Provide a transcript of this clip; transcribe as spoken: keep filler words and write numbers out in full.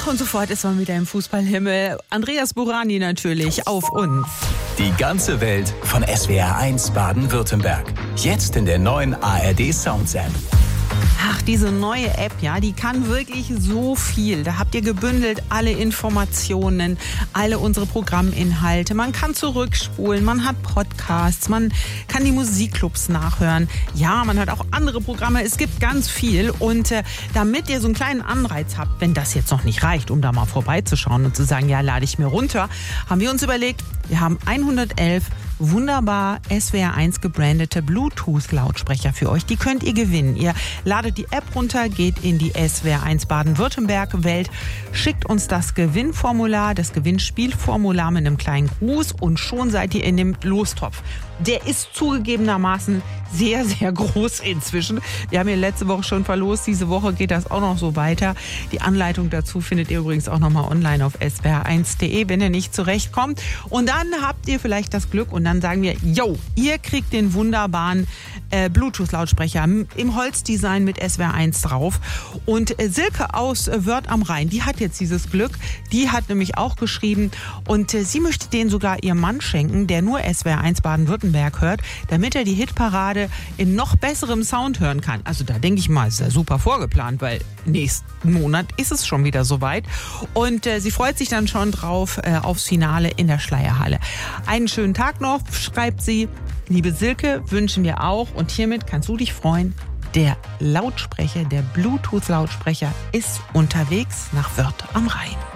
und sofort ist man wieder im Fußballhimmel. Andreas Burani natürlich auf uns. Die ganze Welt von S W R eins Baden-Württemberg. Jetzt in der neuen A R D Sounds App. Ach, diese neue App, ja, die kann wirklich so viel. Da habt ihr gebündelt alle Informationen, alle unsere Programminhalte. Man kann zurückspulen, man hat Podcasts, man kann die Musikclubs nachhören. Ja, man hat auch andere Programme. Es gibt ganz viel. Und äh, damit ihr so einen kleinen Anreiz habt, wenn das jetzt noch nicht reicht, um da mal vorbeizuschauen und zu sagen, ja, lade ich mir runter, haben wir uns überlegt, wir haben hundertelf wunderbar S W R eins gebrandete Bluetooth-Lautsprecher für euch. Die könnt ihr gewinnen. Ihr ladet die App runter, geht in die S W R eins Baden-Württemberg-Welt, schickt uns das Gewinnformular, das Gewinnspielformular mit einem kleinen Gruß und schon seid ihr in dem Lostopf. Der ist zugegebenermaßen sehr, sehr groß inzwischen. Wir haben ja letzte Woche schon verlost. Diese Woche geht das auch noch so weiter. Die Anleitung dazu findet ihr übrigens auch nochmal online auf s w r eins punkt d e, wenn ihr nicht zurechtkommt. Und dann habt ihr vielleicht das Glück und dann sagen wir, yo, ihr kriegt den wunderbaren äh, Bluetooth-Lautsprecher im Holzdesign mit S W R eins drauf. Und äh, Silke aus äh, Wörth am Rhein, die hat jetzt dieses Glück. Die hat nämlich auch geschrieben und äh, sie möchte den sogar ihrem Mann schenken, der nur S W R eins Baden-Württemberg hört, damit er die Hitparade in noch besserem Sound hören kann. Also da denke ich mal, ist ja super vorgeplant, weil nächsten Monat ist es schon wieder soweit. Und äh, sie freut sich dann schon drauf äh, aufs Finale in der Schleierhalle. Einen schönen Tag noch, schreibt sie. Liebe Silke, wünschen wir auch. Und hiermit kannst du dich freuen. Der Lautsprecher, der Bluetooth-Lautsprecher ist unterwegs nach Wörth am Rhein.